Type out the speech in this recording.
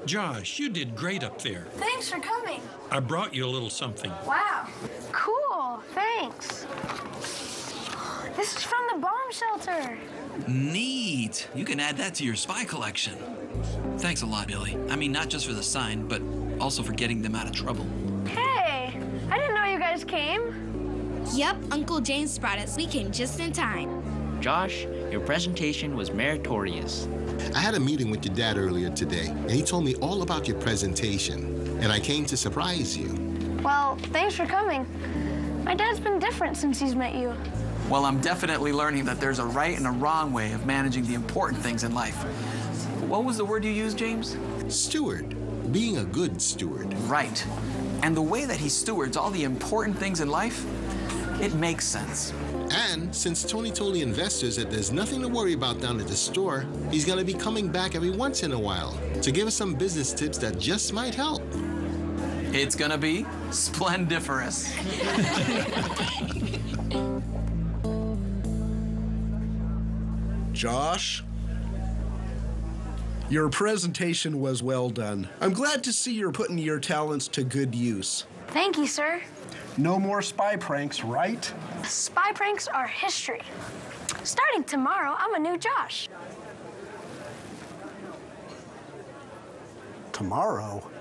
Josh, you did great up there. Thanks for coming. I brought you a little something. Wow. Cool. Thanks. This is from the bomb shelter. Neat. You can add that to your spy collection. Thanks a lot, Billy. I mean, not just for the sign, but also for getting them out of trouble. Hey, I didn't know you guys came. Yep, Uncle James brought us. We came just in time. Josh, your presentation was meritorious. I had a meeting with your dad earlier today, and he told me all about your presentation, and I came to surprise you. Well, thanks for coming. My dad's been different since he's met you. Well, I'm definitely learning that there's a right and a wrong way of managing the important things in life. What was the word you used, James? Steward. Being a good steward. Right. And the way that he stewards all the important things in life, it makes sense. And since Tony told the investors that there's nothing to worry about down at the store, he's going to be coming back every once in a while to give us some business tips that just might help. It's going to be splendiferous. Josh, your presentation was well done. I'm glad to see you're putting your talents to good use. Thank you, sir. No more spy pranks, right? Spy pranks are history. Starting tomorrow, I'm a new Josh. Tomorrow?